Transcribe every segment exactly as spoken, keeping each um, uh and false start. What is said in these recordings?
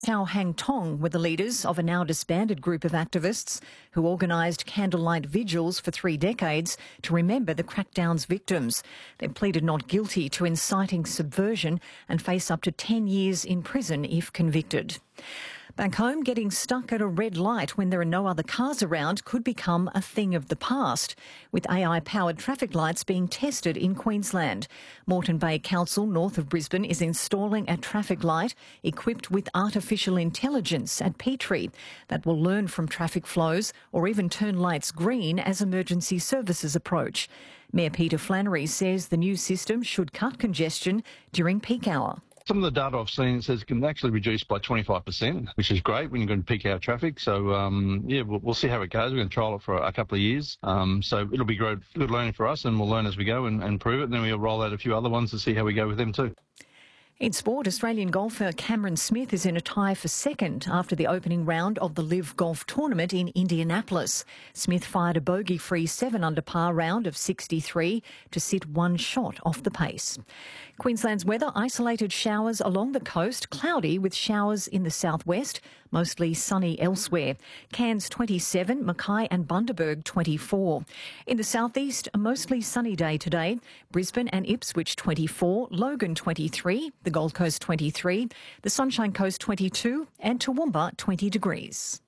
Chao Hang Tong were the leaders of a now disbanded group of activists who organised candlelight vigils for three decades to remember the crackdown's victims. They pleaded not guilty to inciting subversion and face up to ten years in prison if convicted. Back home, getting stuck at a red light when there are no other cars around could become a thing of the past, with A I-powered traffic lights being tested in Queensland. Moreton Bay Council, north of Brisbane, is installing a traffic light equipped with artificial intelligence at Petrie that will learn from traffic flows or even turn lights green as emergency services approach. Mayor Peter Flannery says the new system should cut congestion during peak hour. Some of the data I've seen says it can actually reduce by twenty-five percent, which is great when you're going to peak hour traffic. So, um, yeah, we'll, we'll see how it goes. We're going to trial it for a couple of years. Um, so it'll be great, good learning for us, and we'll learn as we go and, and prove it. And then we'll roll out a few other ones to see how we go with them too. In sport, Australian golfer Cameron Smith is in a tie for second after the opening round of the Live Golf Tournament in Indianapolis. Smith fired a bogey-free seven under par round of sixty-three to sit one shot off the pace. Queensland's weather: isolated showers along the coast, cloudy with showers in the southwest, mostly sunny elsewhere. Cairns twenty-seven, Mackay and Bundaberg twenty-four. In the southeast, a mostly sunny day today. Brisbane and Ipswich twenty-four, Logan twenty-three, the Gold Coast twenty-three, the Sunshine Coast twenty-two and Toowoomba twenty degrees.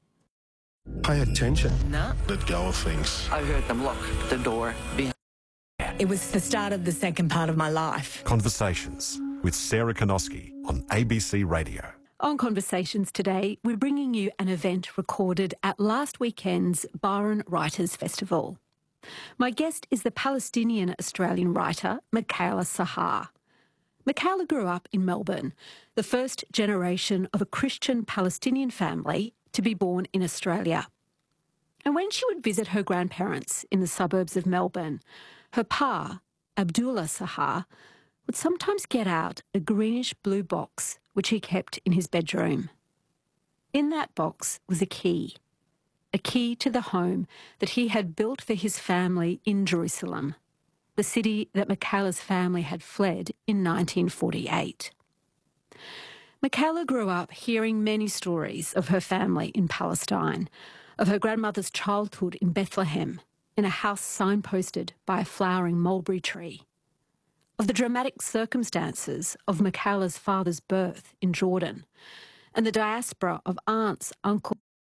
Pay attention. No. Let go of things. I heard them lock the door behind. It was the start of the second part of my life. Conversations with Sarah Konoski on A B C Radio. On Conversations today, we're bringing you an event recorded at last weekend's Byron Writers Festival. My guest is the Palestinian-Australian writer Michaela Sahar. Michaela grew up in Melbourne, the first generation of a Christian Palestinian family to be born in Australia. And when she would visit her grandparents in the suburbs of Melbourne, her pa, Abdullah Sahar, would sometimes get out a greenish-blue box which he kept in his bedroom. In that box was a key, a key to the home that he had built for his family in Jerusalem, the city that Michaela's family had fled in nineteen forty-eight. Michaela grew up hearing many stories of her family in Palestine, of her grandmother's childhood in Bethlehem, in a house signposted by a flowering mulberry tree, of the dramatic circumstances of Michaela's father's birth in Jordan, and the diaspora of aunts, uncles,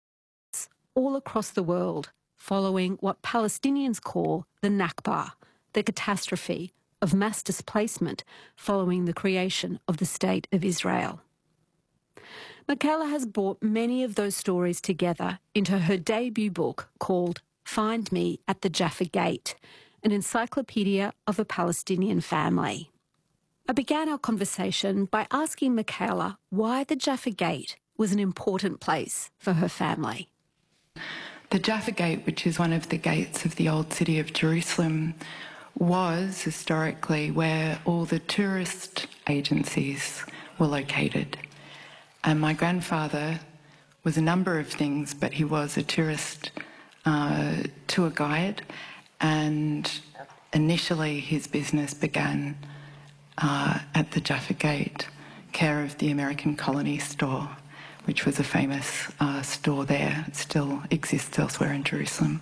all across the world following what Palestinians call the Nakba, the catastrophe of mass displacement following the creation of the State of Israel. Michaela has brought many of those stories together into her debut book called Find Me at the Jaffa Gate, an encyclopedia of a Palestinian family. I began our conversation by asking Michaela why the Jaffa Gate was an important place for her family. The Jaffa Gate, which is one of the gates of the old city of Jerusalem, was historically where all the tourist agencies were located. And my grandfather was a number of things, but he was a tourist uh, tour guide, and initially his business began uh, at the Jaffa Gate, care of the American Colony store, which was a famous uh, store there. It still exists elsewhere in Jerusalem.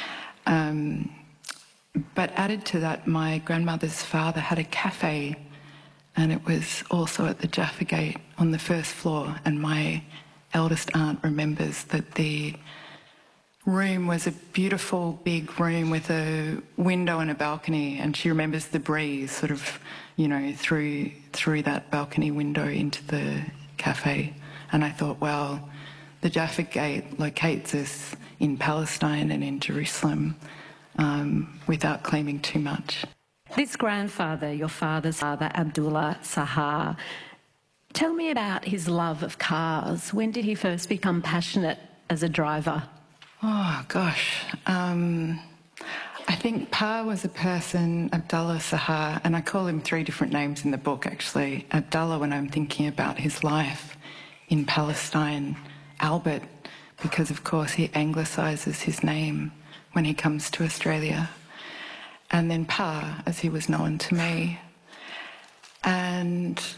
Um, but added to that, my grandmother's father had a cafe, and it was also at the Jaffa Gate on the first floor, and my eldest aunt remembers that the room was a beautiful big room with a window and a balcony, and she remembers the breeze sort of, you know, through through that balcony window into the cafe. And I thought, well, the Jaffa Gate locates us in Palestine and in Jerusalem um, without claiming too much. This grandfather, your father's father, Abdullah Sahar, tell me about his love of cars. When did he first become passionate as a driver? Oh, gosh. Um, I think Pa was a person, Abdullah Sahar, and I call him three different names in the book, actually. Abdullah, when I'm thinking about his life in Palestine. Albert, because, of course, he anglicises his name when he comes to Australia. And then Pa, as he was known to me. And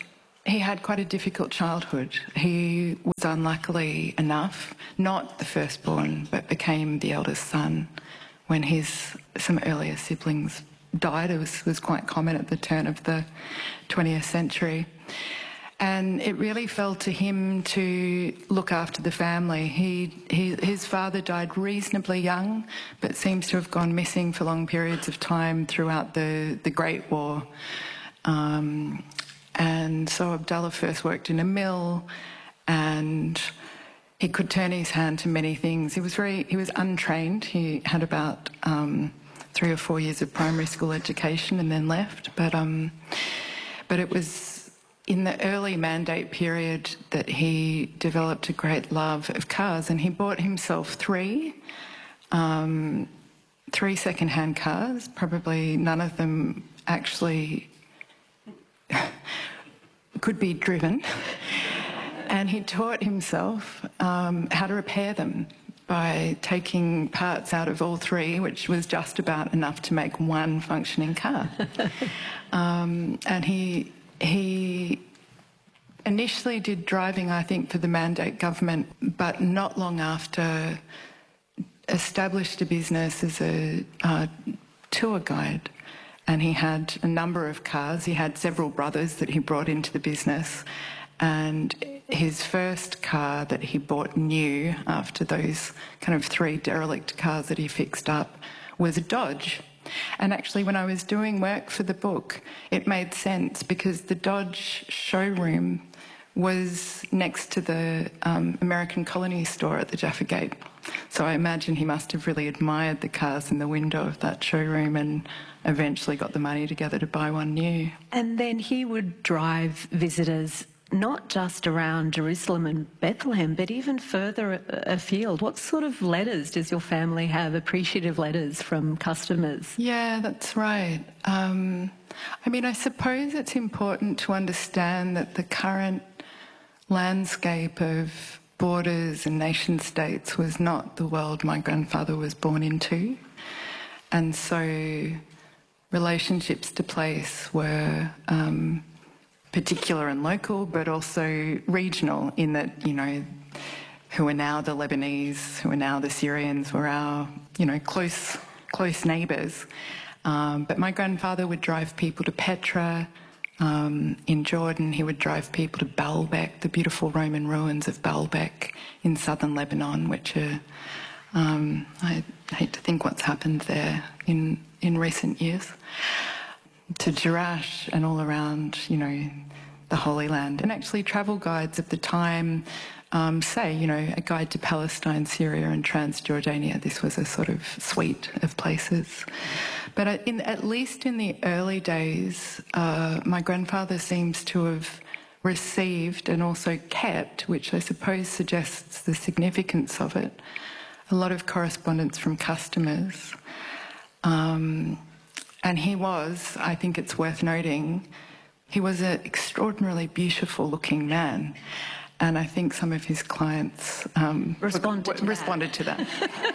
he had quite a difficult childhood. He was unluckily enough not the firstborn, but became the eldest son when his some earlier siblings died. It was, was quite common at the turn of the twentieth century. And it really fell to him to look after the family. He, he, his father died reasonably young, but seems to have gone missing for long periods of time throughout the, the Great War. Um, and so Abdullah first worked in a mill, and he could turn his hand to many things. He was very, he was untrained. He had about um, three or four years of primary school education and then left. But, um, but it was in the early mandate period that he developed a great love of cars, and he bought himself three, um, three second-hand cars, probably none of them actually could be driven. And he taught himself um, how to repair them by taking parts out of all three, which was just about enough to make one functioning car. um, and he He initially did driving, I think, for the Mandate government, but not long after established a business as a uh, tour guide. And he had a number of cars. He had several brothers that he brought into the business. And his first car that he bought new after those kind of three derelict cars that he fixed up was a Dodge. And actually, when I was doing work for the book, it made sense because the Dodge showroom was next to the um, American Colony store at the Jaffa Gate. So I imagine he must have really admired the cars in the window of that showroom and eventually got the money together to buy one new. And then he would drive visitors not just around Jerusalem and Bethlehem, but even further afield. What sort of letters does your family have, appreciative letters from customers? Yeah, that's right. Um, I mean, I suppose it's important to understand that the current landscape of borders and nation states was not the world my grandfather was born into. And so relationships to place were um, particular and local, but also regional in that, you know, who are now the Lebanese, who are now the Syrians, were our, you know, close close neighbours. Um, but my grandfather would drive people to Petra. Um, in Jordan, he would drive people to Baalbek, the beautiful Roman ruins of Baalbek in southern Lebanon, which are, um, I hate to think what's happened there in, in recent years. To Jerash and all around, you know, the Holy Land. And actually travel guides of the time um, say, you know, a guide to Palestine, Syria and Transjordania. This was a sort of suite of places. But in, at least in the early days, uh, my grandfather seems to have received and also kept, which I suppose suggests the significance of it, a lot of correspondence from customers. Um, And he was, I think it's worth noting, he was an extraordinarily beautiful looking man. And I think some of his clients um, responded, to, responded that. to that.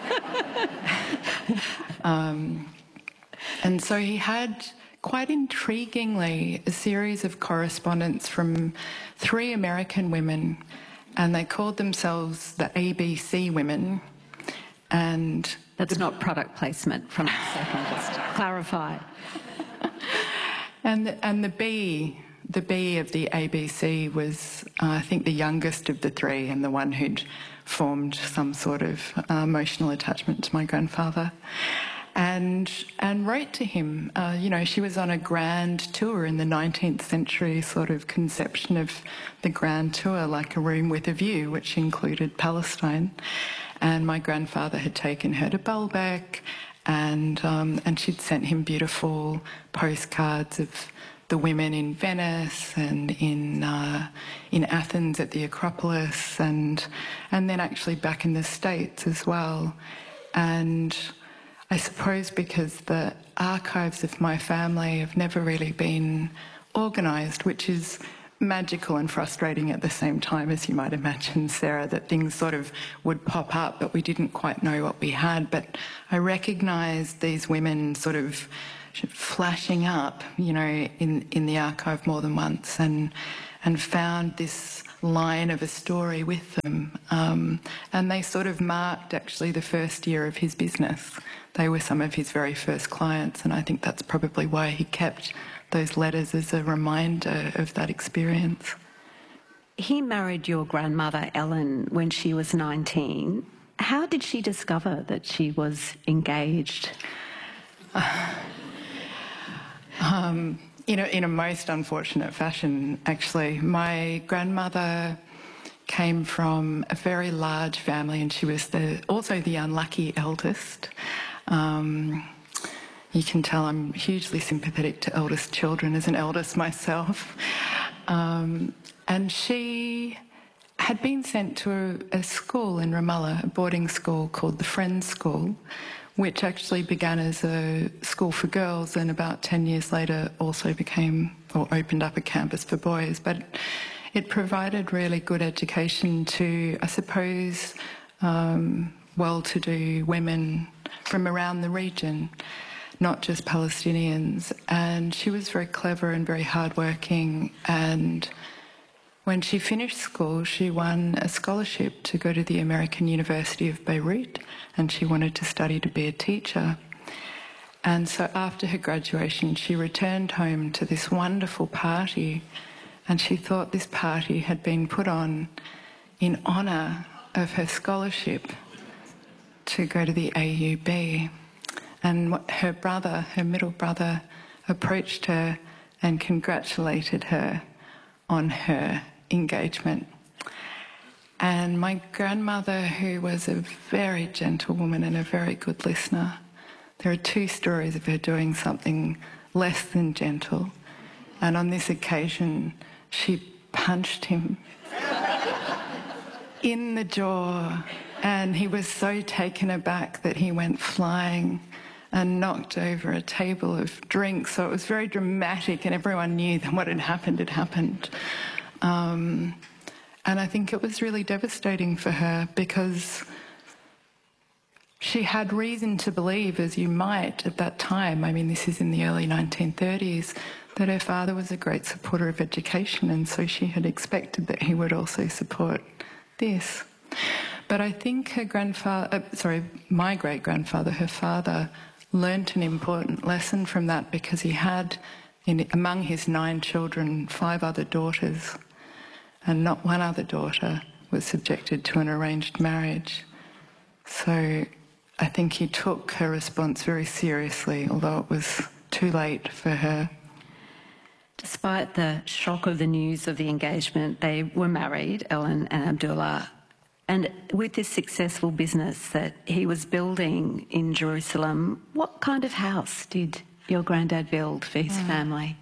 um, and so he had, quite intriguingly, a series of correspondence from three American women, and they called themselves the A B C women. And that's not product placement from a second, just to clarify. And the, and the B, the B of the A B C was, uh, I think, the youngest of the three and the one who'd formed some sort of uh, emotional attachment to my grandfather. And and wrote to him. Uh, you know, she was on a grand tour in the nineteenth century sort of conception of the grand tour, like a room with a view, which included Palestine. And my grandfather had taken her to Baalbek, and um, and she'd sent him beautiful postcards of the women in Venice and in uh, in Athens at the Acropolis, and and then actually back in the States as well. And I suppose because the archives of my family have never really been organised, which is magical and frustrating at the same time, as you might imagine, Sarah, that things sort of would pop up, but we didn't quite know what we had. But I recognised these women sort of flashing up, you know, in, in the archive more than once. And and found this line of a story with them. Um, and they sort of marked actually the first year of his business. They were some of his very first clients, and I think that's probably why he kept those letters as a reminder of that experience. He married your grandmother, Ellen, when she was nineteen. How did she discover that she was engaged? Uh, um, in, a, in a most unfortunate fashion, actually. My grandmother came from a very large family, and she was the, also the unlucky eldest. Um, you can tell I'm hugely sympathetic to eldest children as an eldest myself. Um, and she had been sent to a, a school in Ramallah, a boarding school called the Friends School, which actually began as a school for girls and about ten years later also became or opened up a campus for boys. But it provided really good education to, I suppose, um, well-to-do women from around the region, not just Palestinians. And she was very clever and very hardworking, and when she finished school, she won a scholarship to go to the American University of Beirut, and she wanted to study to be a teacher. And so after her graduation, she returned home to this wonderful party, and she thought this party had been put on in honour of her scholarship to go to the A U B. And her brother, her middle brother, approached her and congratulated her on her engagement. And my grandmother, who was a very gentle woman and a very good listener, there are two stories of her doing something less than gentle. And on this occasion, she punched him in the jaw, and he was so taken aback that he went flying and knocked over a table of drinks. So it was very dramatic, and everyone knew that what had happened had happened. Um, and I think it was really devastating for her, because she had reason to believe, as you might at that time, I mean, this is in the early nineteen thirties, that her father was a great supporter of education, and so she had expected that he would also support this. But I think her grandfather, uh, sorry, my great-grandfather, her father, learnt an important lesson from that, because he had, in, among his nine children, five other daughters, and not one other daughter was subjected to an arranged marriage. So I think he took her response very seriously, although it was too late for her. Despite the shock of the news of the engagement, they were married, Ellen and Abdullah. And with this successful business that he was building in Jerusalem, what kind of house did your granddad build for his mm. family?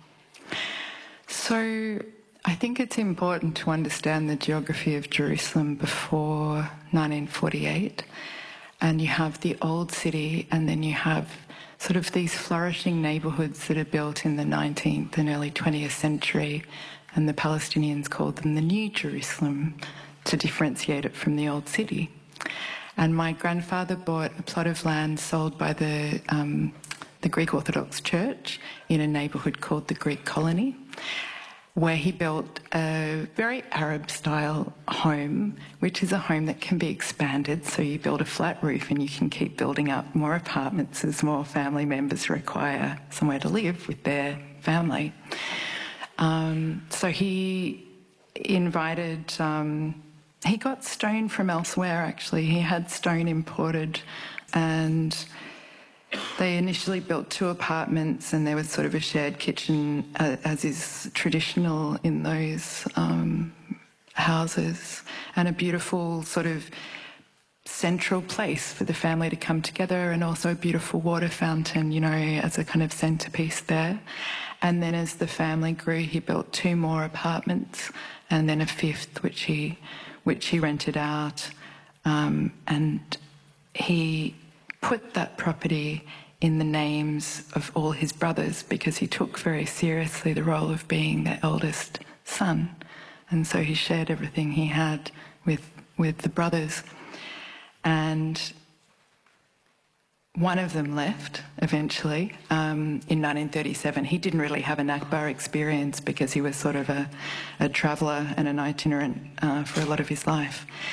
So I think it's important to understand the geography of Jerusalem before nineteen forty-eight. And you have the old city, and then you have sort of these flourishing neighbourhoods that are built in the nineteenth and early twentieth century, and the Palestinians called them the New Jerusalem, to differentiate it from the old city. And my grandfather bought a plot of land sold by the, um, the Greek Orthodox Church in a neighbourhood called the Greek Colony, where he built a very Arab-style home, which is a home that can be expanded. So you build a flat roof and you can keep building up more apartments as more family members require somewhere to live with their family. Um, so he invited... Um, He got stone from elsewhere, actually. He had stone imported, and they initially built two apartments, and there was sort of a shared kitchen, uh, as is traditional in those um, houses, and a beautiful sort of central place for the family to come together, and also a beautiful water fountain, you know, as a kind of centrepiece there. And then as the family grew, he built two more apartments, and then a fifth, which he... which he rented out, um, and he put that property in the names of all his brothers, because he took very seriously the role of being the eldest son, and so he shared everything he had with with the brothers. And One of them left eventually um, in nineteen thirty-seven. He didn't really have an Akbar experience because he was sort of a, a traveller and an itinerant uh, for a lot of his life.